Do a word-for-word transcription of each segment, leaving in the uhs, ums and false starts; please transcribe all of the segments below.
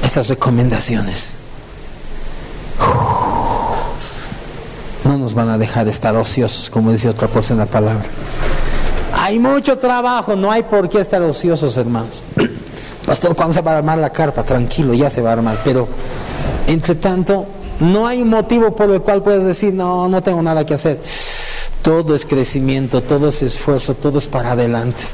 estas recomendaciones no nos van a dejar estar ociosos, como dice otra cosa en la palabra. Hay mucho trabajo, no hay por qué estar ociosos, hermanos. Pastor, ¿cuándo se va a armar la carpa? Tranquilo, ya se va a armar. Pero, entre tanto, no hay un motivo por el cual puedes decir, no, no tengo nada que hacer. Todo es crecimiento, todo es esfuerzo, todo es para adelante.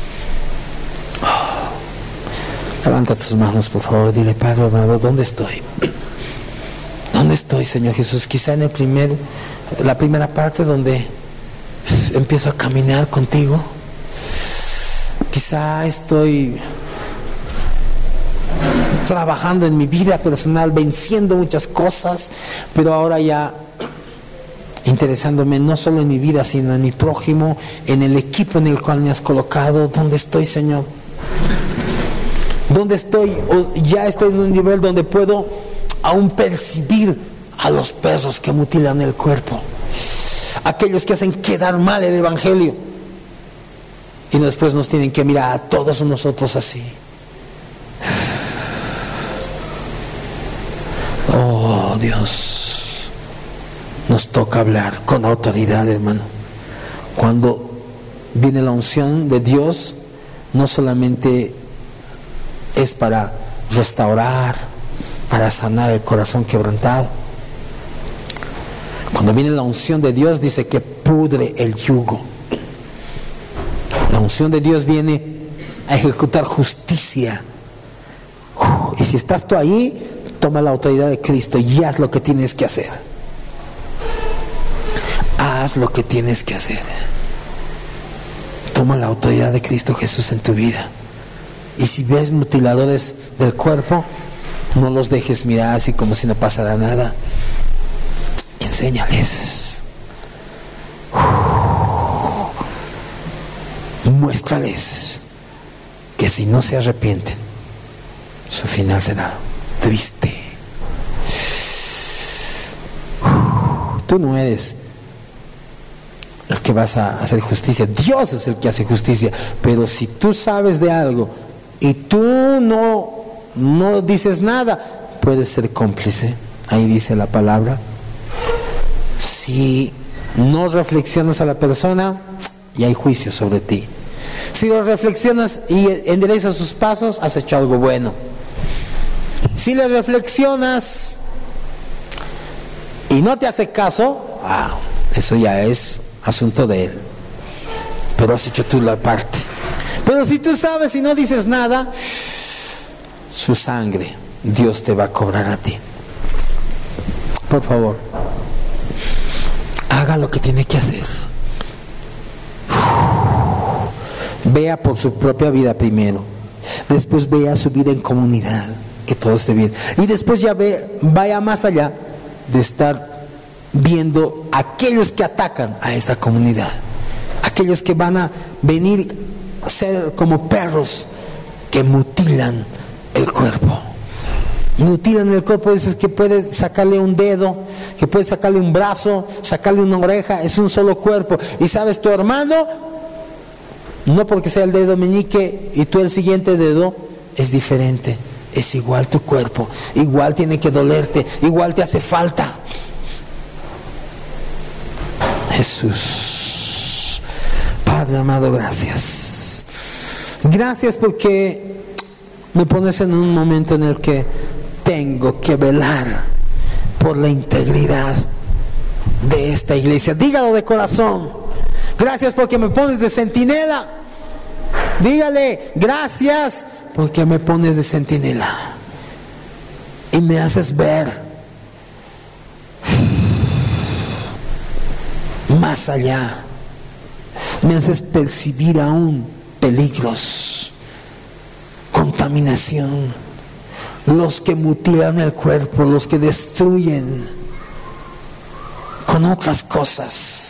Oh. Levanta tus manos, por favor, dile, Padre amado, ¿dónde estoy? ¿Dónde estoy, Señor Jesús? Quizá en el primer, la primera parte donde empiezo a caminar contigo. Quizá estoy trabajando en mi vida personal, venciendo muchas cosas, pero ahora ya interesándome no solo en mi vida, sino en mi prójimo, en el equipo en el cual me has colocado. ¿Dónde estoy, Señor? ¿Dónde estoy? O ya estoy en un nivel donde puedo aún percibir a los perros que mutilan el cuerpo, aquellos que hacen quedar mal el evangelio, y después nos tienen que mirar a todos nosotros así. Oh Dios, nos toca hablar con autoridad, hermano. Cuando viene la unción de Dios, no solamente es para restaurar, para sanar el corazón quebrantado. Cuando viene la unción de Dios, dice que pudre el yugo. La unción de Dios viene a ejecutar justicia. Uf, y si estás tú ahí, toma la autoridad de Cristo y haz lo que tienes que hacer. Haz lo que tienes que hacer. Toma la autoridad de Cristo Jesús en tu vida. Y si ves mutiladores del cuerpo, no los dejes mirar así como si no pasara nada. Enséñales. Muéstrales que si no se arrepienten, su final será triste. Tú no eres el que vas a hacer justicia, Dios es el que hace justicia. Pero si tú sabes de algo y tú no, no dices nada, puedes ser cómplice. Ahí dice la palabra. Si no reflexionas a la persona, y hay juicio sobre ti. Si lo reflexionas y enderezas sus pasos, has hecho algo bueno. Si le reflexionas y no te hace caso, ah, eso ya es asunto de él, pero has hecho tú la parte. Pero si tú sabes y no dices nada, su sangre Dios te va a cobrar a ti. Por favor, haga lo que tiene que hacer. Vea por su propia vida primero, después vea su vida en comunidad, que todo esté bien, y después ya ve, vaya más allá de estar viendo aquellos que atacan a esta comunidad, aquellos que van a venir a ser como perros que mutilan el cuerpo. Mutilan el cuerpo, dices que puede sacarle un dedo, que puede sacarle un brazo, sacarle una oreja, es un solo cuerpo. Y sabes, tu hermano, no porque sea el dedo meñique y tú el siguiente dedo, es diferente, es igual tu cuerpo, igual tiene que dolerte, igual te hace falta. Jesús, Padre amado, gracias. Gracias porque me pones en un momento en el que tengo que velar por la integridad de esta iglesia. Dígalo de corazón. Gracias porque me pones de centinela. Dígale, gracias porque me pones de centinela y me haces ver más allá, me haces percibir aún peligros, contaminación, los que mutilan el cuerpo, los que destruyen con otras cosas.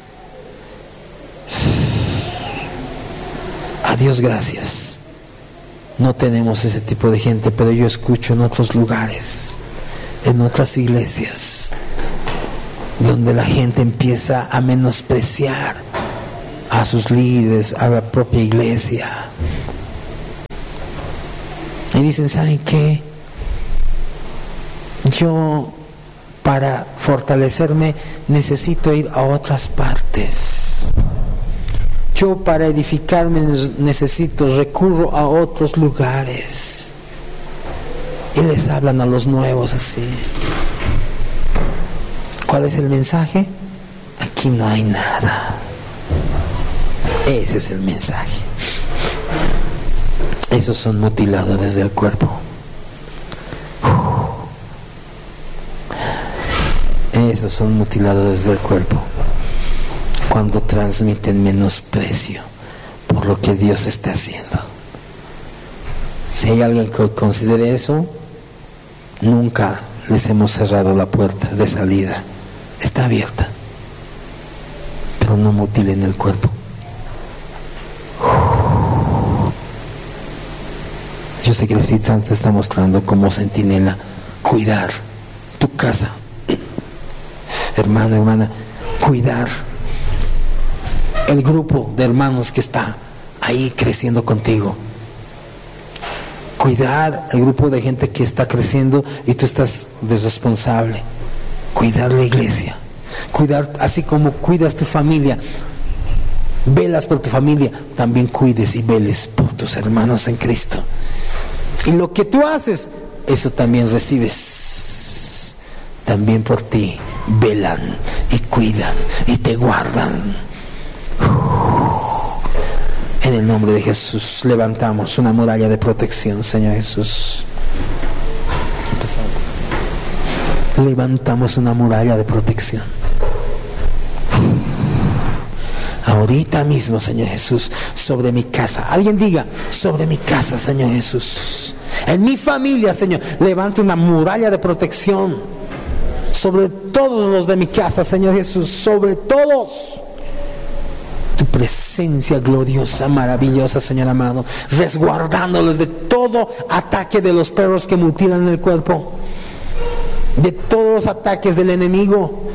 A Dios gracias, no tenemos ese tipo de gente, pero yo escucho en otros lugares, en otras iglesias, donde la gente empieza a menospreciar a sus líderes, a la propia iglesia, y dicen, ¿saben qué? Yo, para fortalecerme, necesito ir a otras partes. Yo, para edificarme, necesito, recurro a otros lugares. Y les hablan a los nuevos así. ¿Cuál es el mensaje? Aquí no hay nada. Ese es el mensaje. Esos son mutiladores del cuerpo. Esos son mutiladores del cuerpo. Cuando transmiten menosprecio por lo que Dios está haciendo. Si hay alguien que considere eso, nunca les hemos cerrado la puerta de salida. Está abierta. Pero no mutilen el cuerpo. Yo sé que el Espíritu Santo te está mostrando como centinela cuidar tu casa. Hermano, hermana, cuidar el grupo de hermanos que está ahí creciendo contigo. Cuidar el grupo de gente que está creciendo y tú estás desresponsable. Cuidar la iglesia. Cuidar, así como cuidas tu familia, velas por tu familia, también cuides y veles por tus hermanos en Cristo. Y lo que tú haces, eso también recibes. También por ti velan y cuidan y te guardan. En el nombre de Jesús levantamos una muralla de protección, Señor Jesús. Levantamos una muralla de protección. Ahorita mismo, Señor Jesús, sobre mi casa. Alguien diga, sobre mi casa, Señor Jesús. En mi familia, Señor, levanto una muralla de protección. Sobre todos los de mi casa, Señor Jesús, sobre todos. Tu presencia gloriosa, maravillosa, Señor amado, resguardándolos de todo ataque de los perros que mutilan el cuerpo, de todos los ataques del enemigo.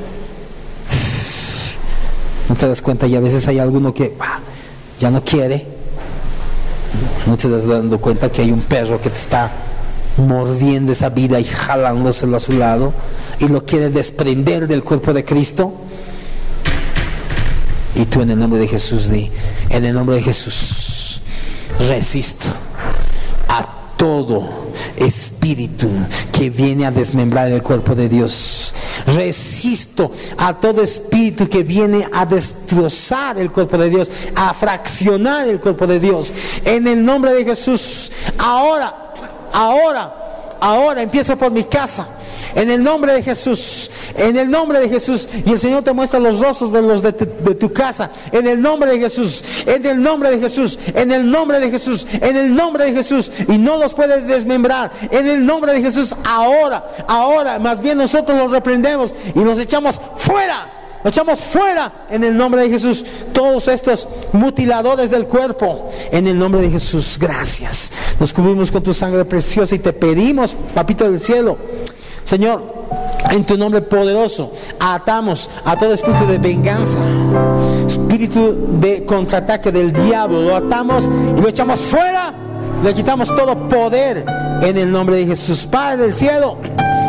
¿No te das cuenta? Y a veces hay alguno que ah, ya no quiere. ¿No te das dando cuenta que hay un perro que te está mordiendo esa vida y jalándoselo a su lado y lo quiere desprender del cuerpo de Cristo? Y tú, en el nombre de Jesús, di: en el nombre de Jesús resisto a todo espíritu que viene a desmembrar el cuerpo de Dios. Resisto a todo espíritu que viene a destrozar el cuerpo de Dios, a fraccionar el cuerpo de Dios. En el nombre de Jesús, ahora, ahora, ahora empiezo por mi casa. En el nombre de Jesús, en el nombre de Jesús. Y el Señor te muestra los rostros de los de, te, de tu casa. En el nombre de Jesús, en el nombre de Jesús, en el nombre de Jesús, en el nombre de Jesús. Y no los puedes desmembrar. En el nombre de Jesús, ahora, ahora, más bien nosotros los reprendemos y los echamos fuera. Los echamos fuera en el nombre de Jesús. Todos estos mutiladores del cuerpo, en el nombre de Jesús, gracias. Nos cubrimos con tu sangre preciosa y te pedimos, Papito del cielo, Señor, en tu nombre poderoso, atamos a todo espíritu de venganza, espíritu de contraataque del diablo, lo atamos y lo echamos fuera, le quitamos todo poder en el nombre de Jesús. Padre del cielo,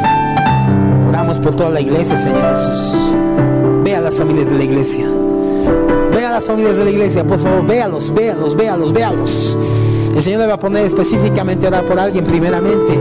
oramos por toda la iglesia, Señor Jesús. Ve a las familias de la iglesia, ve a las familias de la iglesia, por favor, véalos, véalos, véalos, véalos. El Señor le va a poner específicamente a orar por alguien primeramente.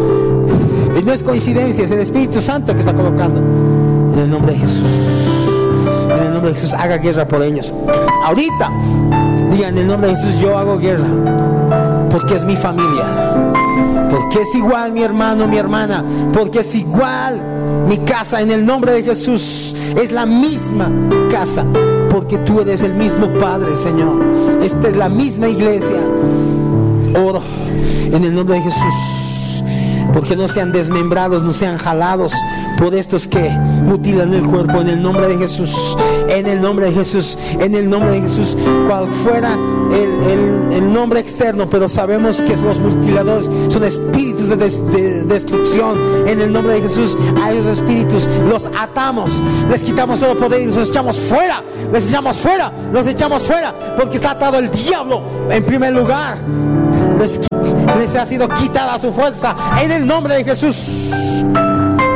Y no es coincidencia, es el Espíritu Santo que está colocando. En el nombre de Jesús, en el nombre de Jesús, haga guerra por ellos. Ahorita, diga: en el nombre de Jesús, yo hago guerra, porque es mi familia, porque es igual mi hermano, mi hermana, porque es igual mi casa. En el nombre de Jesús, es la misma casa, porque tú eres el mismo Padre, Señor. Esta es la misma iglesia. Oro en el nombre de Jesús, porque no sean desmembrados, no sean jalados por estos que mutilan el cuerpo. En el nombre de Jesús, en el nombre de Jesús, en el nombre de Jesús, cual fuera el, el, el nombre externo, pero sabemos que los mutiladores son espíritus de, des, de destrucción. En el nombre de Jesús, a esos espíritus los atamos, les quitamos todo poder y los echamos fuera, les echamos fuera, los echamos fuera, porque está atado el diablo en primer lugar. Les, les ha sido quitada su fuerza en el nombre de Jesús.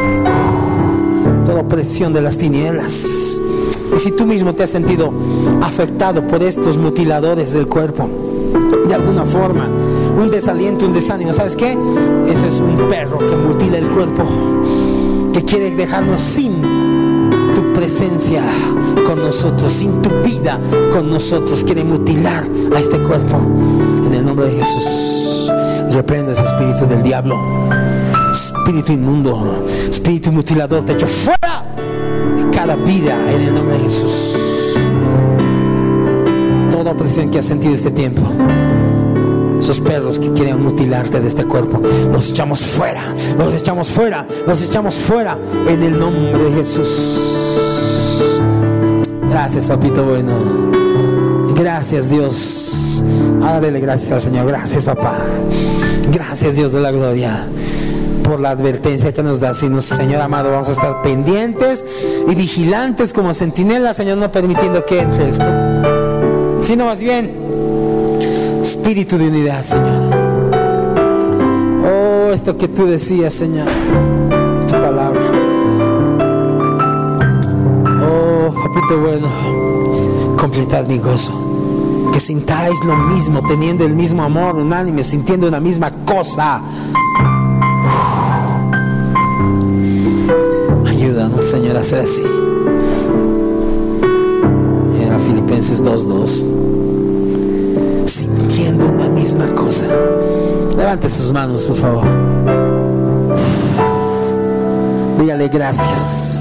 toda opresión de las tinieblas. Y si tú mismo te has sentido afectado por estos mutiladores del cuerpo, de alguna forma, un desaliento, un desánimo, ¿sabes qué? Eso es un perro que mutila el cuerpo, que quiere dejarnos sin tu presencia con nosotros, sin tu vida con nosotros. Quiere mutilar a este cuerpo. En el nombre de Jesús, reprendo ese espíritu del diablo, espíritu inmundo, espíritu mutilador, te echo fuera de cada vida en el nombre de Jesús. Toda opresión que has sentido este tiempo, esos perros que quieren mutilarte de este cuerpo, los echamos fuera, los echamos fuera, los echamos fuera en el nombre de Jesús. Gracias, papito bueno. Gracias, Dios. Ahora dele gracias al Señor. Gracias, papá. Gracias, Dios de la gloria, por la advertencia que nos da. Si nos, Señor amado, vamos a estar pendientes y vigilantes como centinelas, Señor, no permitiendo que entre esto, sino más bien espíritu de unidad, Señor. Oh, esto que tú decías, Señor, tu palabra. Oh, papito bueno, completad mi gozo, que sintáis lo mismo, teniendo el mismo amor unánime, sintiendo una misma cosa. Uf. Ayúdanos, Señor, a ser así. Era Filipenses dos dos. Sintiendo una misma cosa. Levante sus manos, por favor. Dígale gracias.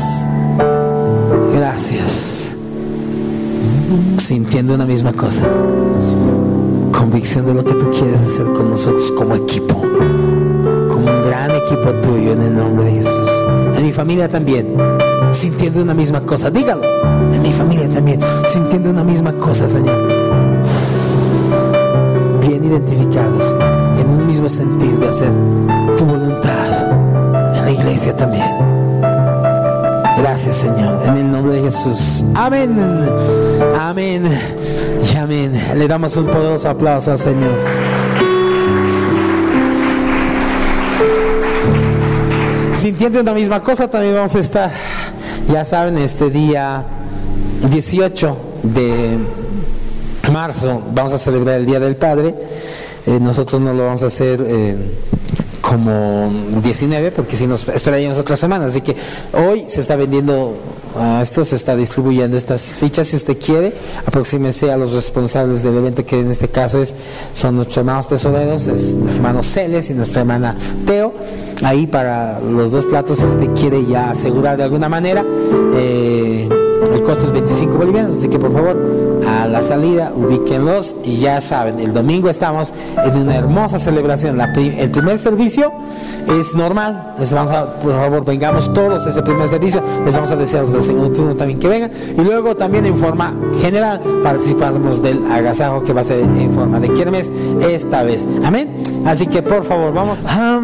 Gracias. Sintiendo una misma cosa. Convicción de lo que tú quieres hacer con nosotros como equipo, como un gran equipo tuyo, en el nombre de Jesús. En mi familia también, sintiendo una misma cosa. Dígalo. En mi familia también, sintiendo una misma cosa, Señor. Bien identificados en un mismo sentir de hacer tu voluntad en la iglesia también. Gracias, Señor, en el nombre de Jesús. Amén, amén y amén. Le damos un poderoso aplauso al Señor. Sintiendo una misma cosa, también vamos a estar, ya saben, este día dieciocho de marzo vamos a celebrar el Día del Padre. Eh, nosotros no lo vamos a hacer eh, como diecinueve, porque si nos esperaríamos otras semanas. Así que hoy se está vendiendo uh, esto, se está distribuyendo estas fichas. Si usted quiere, aproxímese a los responsables del evento, que en este caso es son nuestros hermanos tesoreros, es nuestro hermano Celes y nuestra hermana Teo. Ahí para los dos platos, si usted quiere ya asegurar de alguna manera, eh, el costo es veinticinco bolivianos, así que por favor, a la salida ubíquenlos. Y ya saben, el domingo estamos en una hermosa celebración. La, el primer servicio es normal, les vamos a, por favor, vengamos todos ese primer servicio. Les vamos a desear a los del segundo turno también que vengan, y luego también en forma general participamos del agasajo, que va a ser en forma de kermés esta vez. Amén. Así que por favor, vamos a